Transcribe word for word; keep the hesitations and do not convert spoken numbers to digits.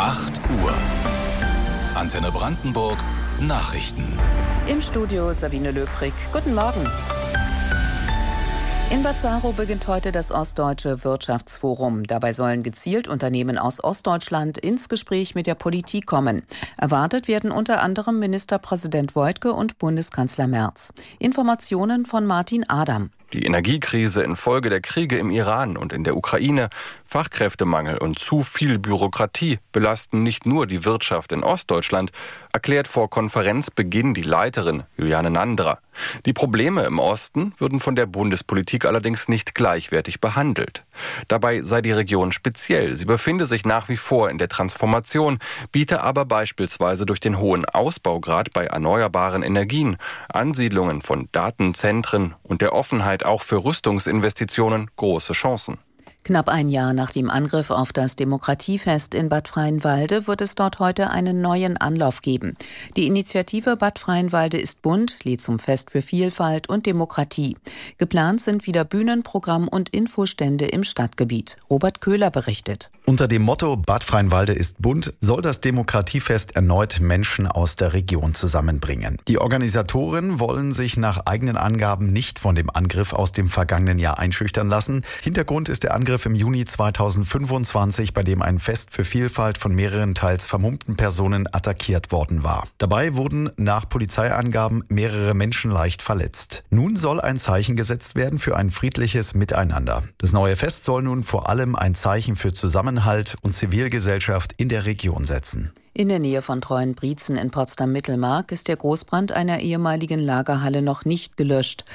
acht Uhr. Antenne Brandenburg Nachrichten. Im Studio Sabine Löbrig. Guten Morgen. In Bad Saro beginnt heute das Ostdeutsche Wirtschaftsforum. Dabei sollen gezielt Unternehmen aus Ostdeutschland ins Gespräch mit der Politik kommen. Erwartet werden unter anderem Ministerpräsident Woidke und Bundeskanzler Merz. Informationen von Martin Adam. Die Energiekrise infolge der Kriege im Iran und in der Ukraine, Fachkräftemangel und zu viel Bürokratie belasten nicht nur die Wirtschaft in Ostdeutschland, erklärt vor Konferenzbeginn die Leiterin Juliane Nandra. Die Probleme im Osten würden von der Bundespolitik allerdings nicht gleichwertig behandelt. Dabei sei die Region speziell. Sie befinde sich nach wie vor in der Transformation, biete aber beispielsweise durch den hohen Ausbaugrad bei erneuerbaren Energien, Ansiedlungen von Datenzentren und der Offenheit auch für Rüstungsinvestitionen große Chancen. Knapp ein Jahr nach dem Angriff auf das Demokratiefest in Bad Freienwalde wird es dort heute einen neuen Anlauf geben. Die Initiative Bad Freienwalde ist bunt, lädt zum Fest für Vielfalt und Demokratie. Geplant sind wieder Bühnenprogramm und Infostände im Stadtgebiet. Robert Köhler berichtet. Unter dem Motto Bad Freienwalde ist bunt soll das Demokratiefest erneut Menschen aus der Region zusammenbringen. Die Organisatoren wollen sich nach eigenen Angaben nicht von dem Angriff aus dem vergangenen Jahr einschüchtern lassen. Hintergrund ist der Angriff im Juni zweitausendfünfundzwanzig, bei dem ein Fest für Vielfalt von mehreren teils vermummten Personen attackiert worden war. Dabei wurden nach Polizeiangaben mehrere Menschen leicht verletzt. Nun soll ein Zeichen gesetzt werden für ein friedliches Miteinander. Das neue Fest soll nun vor allem ein Zeichen für Zusammenhalt und Zivilgesellschaft in der Region setzen. In der Nähe von Treuenbrietzen in Potsdam-Mittelmark ist der Großbrand einer ehemaligen Lagerhalle noch nicht gelöscht.